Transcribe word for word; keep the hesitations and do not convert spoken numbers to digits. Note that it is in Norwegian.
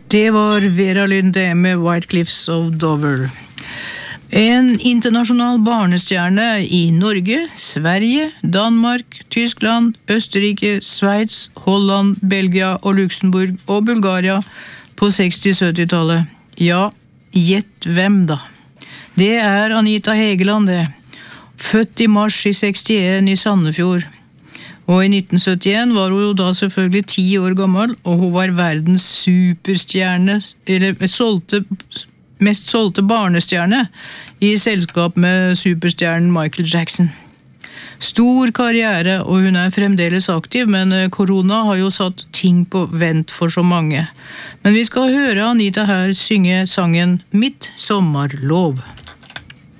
Det var Vera Lynde med White Cliffs of Dover. En internasjonal barnestjerne i Norge, Sverige, Danmark, Tyskland, Østerrike, Sveits, Holland, Belgia og Luxemburg og Bulgaria på seksti-sytti-tallet. Ja, gjett hvem da? Det er Anita Hegeland det. Født i mars i sekstien i Sandefjord. Og i nitten syttien var hun jo da selvfølgelig ti år gammel, og hun var verdens superstjerne, eller solgte, mest solgte barnestjerne, i selskap med superstjernen Michael Jackson. Stor karriere, og hun er fremdeles aktiv, men korona har jo satt ting på vent for så mange. Men vi skal høre Anita her synge sangen «Mitt sommarlov».